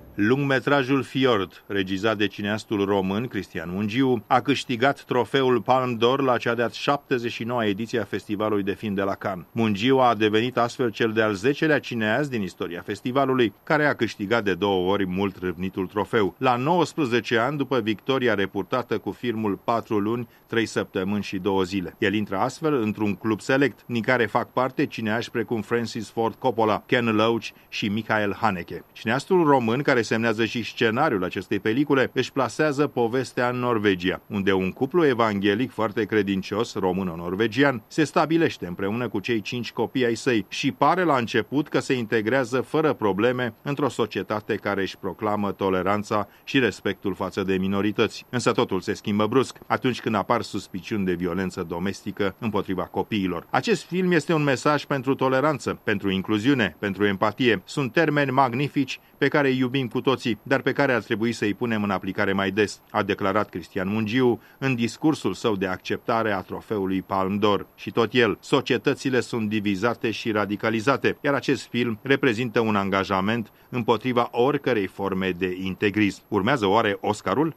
Lungmetrajul Fjord, regizat de cineastul român Cristian Mungiu, a câștigat trofeul Palme d'Or la cea de-a 79-a ediție a Festivalului de Film de la Cannes. Mungiu a devenit astfel cel de-al 10-lea cineast din istoria festivalului, care a câștigat de 2 ori mult râvnitul trofeu, la 19 ani după victoria repurtată cu filmul 4 luni, 3 săptămâni și 2 zile. El intră astfel într-un club select, din care fac parte cineași precum Francis Ford Coppola, Ken Loach și Michael Haneke. Cineastul român, care semnează și scenariul acestei pelicule, își plasează povestea în Norvegia, unde un cuplu evanghelic foarte credincios, româno-norvegian, se stabilește împreună cu cei 5 copii ai săi și pare la început că se integrează fără probleme într-o societate care își proclamă toleranța și respectul față de minorități. Însă totul se schimbă brusc atunci când apar suspiciuni de violență domestică împotriva copiilor. Acest film este un mesaj pentru toleranță, pentru incluziune, pentru empatie. Sunt termeni magnifici pe care îi iubim cu toții, dar pe care ar trebui să îi punem în aplicare mai des, a declarat Cristian Mungiu în discursul său de acceptare a trofeului Palme d'Or. Și tot el, societățile sunt divizate și radicalizate, iar acest film reprezintă un angajament împotriva oricărei forme de integrism. Urmează oare Oscarul?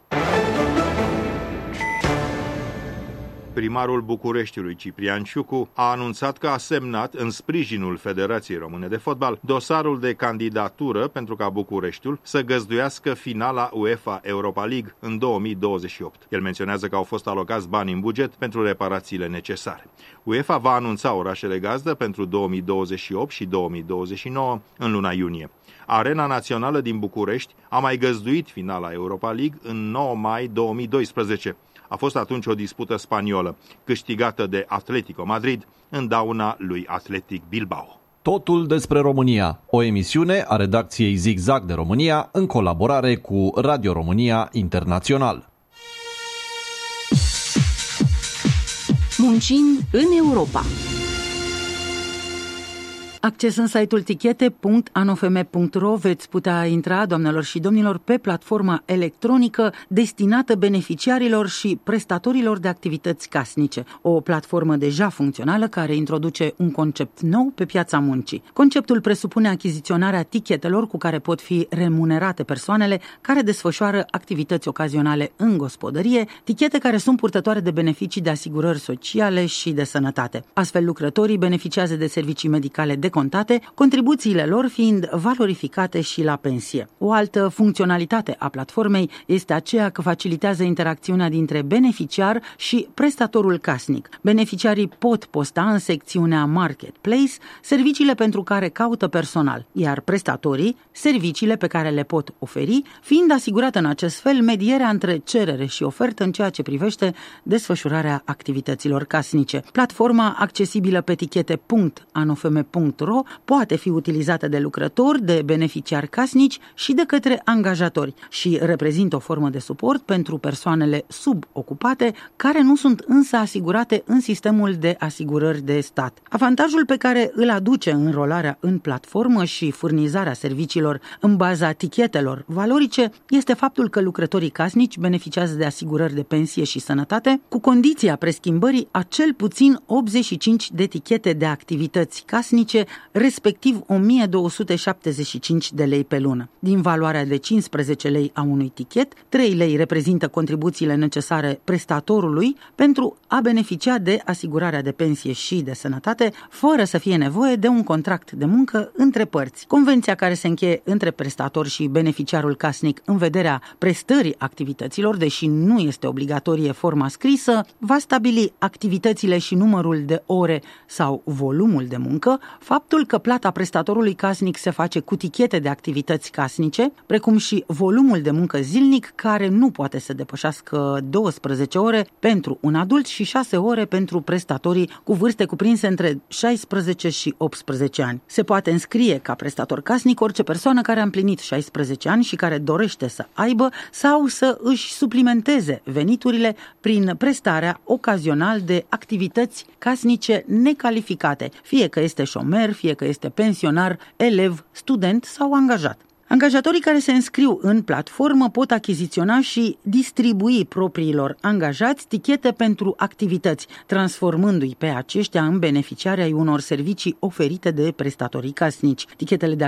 Primarul Bucureștiului, Ciprian Ciucu, a anunțat că a semnat, în sprijinul Federației Române de Fotbal, dosarul de candidatură pentru ca Bucureștiul să găzduiască finala UEFA Europa League în 2028. El menționează că au fost alocați bani în buget pentru reparațiile necesare. UEFA va anunța orașele gazdă pentru 2028 și 2029 în luna iunie. Arena Națională din București a mai găzduit finala Europa League în 9 mai 2012. A fost atunci o dispută spaniolă, câștigată de Atletico Madrid în dauna lui Athletic Bilbao. Totul despre România, o emisiune a redacției Zigzag de România în colaborare cu Radio România Internațional. Muncind în Europa. Accesând site-ul tichete.anofm.ro veți putea intra, doamnelor și domnilor, pe platforma electronică destinată beneficiarilor și prestatorilor de activități casnice. O platformă deja funcțională care introduce un concept nou pe piața muncii. Conceptul presupune achiziționarea tichetelor cu care pot fi remunerate persoanele care desfășoară activități ocazionale în gospodărie, tichete care sunt purtătoare de beneficii de asigurări sociale și de sănătate. Astfel, lucrătorii beneficiază de servicii medicale decontate, contribuțiile lor fiind valorificate și la pensie. O altă funcționalitate a platformei este aceea că facilitează interacțiunea dintre beneficiar și prestatorul casnic. Beneficiarii pot posta în secțiunea Marketplace serviciile pentru care caută personal, iar prestatorii serviciile pe care le pot oferi, fiind asigurată în acest fel medierea între cerere și ofertă în ceea ce privește desfășurarea activităților casnice. Platforma, accesibilă pe tichete.anofm.ro, poate fi utilizată de lucrători, de beneficiari casnici și de către angajatori și reprezintă o formă de suport pentru persoanele subocupate care nu sunt însă asigurate în sistemul de asigurări de stat. Avantajul pe care îl aduce înrolarea în platformă și furnizarea serviciilor în baza tichetelor valorice este faptul că lucrătorii casnici beneficiază de asigurări de pensie și sănătate cu condiția preschimbării a cel puțin 85 de tichete de activități casnice, respectiv 1275 de lei pe lună. Din valoarea de 15 lei a unui tichet, 3 lei reprezintă contribuțiile necesare prestatorului pentru a beneficia de asigurarea de pensie și de sănătate, fără să fie nevoie de un contract de muncă între părți. Convenția care se încheie între prestator și beneficiarul casnic în vederea prestării activităților, deși nu este obligatorie forma scrisă, va stabili activitățile și numărul de ore sau volumul de muncă, faptul că plata prestatorului casnic se face cu tichete de activități casnice, precum și volumul de muncă zilnic care nu poate să depășească 12 ore pentru un adult și 6 ore pentru prestatorii cu vârste cuprinse între 16 și 18 ani. Se poate înscrie ca prestator casnic orice persoană care a împlinit 16 ani și care dorește să aibă sau să își suplimenteze veniturile prin prestarea ocazional de activități casnice necalificate, fie că este șomer, fie că este pensionar, elev, student sau angajat. Angajatorii care se înscriu în platformă pot achiziționa și distribui propriilor angajați tichete pentru activități, transformându-i pe aceștia în beneficiari ai unor servicii oferite de prestatorii casnici. Tichetele de